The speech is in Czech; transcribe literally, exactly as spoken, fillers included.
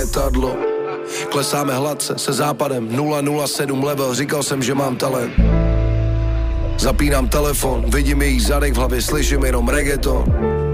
letadlo. Klesáme hladce se západem nula nula sedm level, říkal jsem, že mám talent. Zapínám telefon, vidím její zadek v hlavě, slyším jenom reggaeton.